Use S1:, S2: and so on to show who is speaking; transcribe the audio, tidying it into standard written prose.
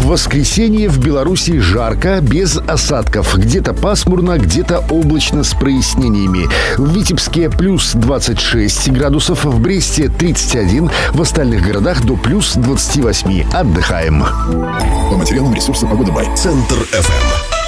S1: воскресенье в Беларуси жарко, без осадков. Где-то пасмурно, где-то облачно с прояснениями. В Витебске плюс 26 градусов, в Бресте 31, в остальных городах до плюс 28. Отдыхаем.
S2: По материалам ресурса «Погода Бай».
S3: Центр FM.